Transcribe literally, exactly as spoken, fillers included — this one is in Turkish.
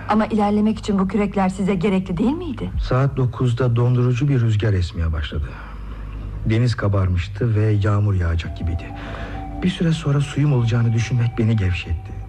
Ama ilerlemek için bu kürekler size gerekli değil miydi? Saat dokuzda dondurucu bir rüzgar esmeye başladı. Deniz kabarmıştı ve yağmur yağacak gibiydi. Bir süre sonra suyum olacağını düşünmek beni gevşetti.